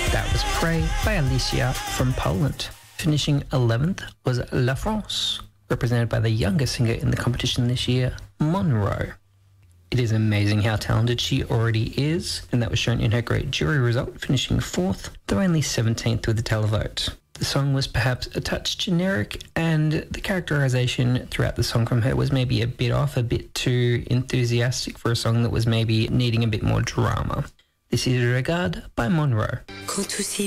That was Pray by Alicia from Poland. Finishing 11th was La France, represented by the younger singer in the competition this year, Monroe. It is amazing how talented she already is, and that was shown in her great jury result, finishing 4th, though only 17th with the televote. The song was perhaps a touch generic, and the characterization throughout the song from her was maybe a bit off, a bit too enthusiastic for a song that was maybe needing a bit more drama. This is Regard by Monroe.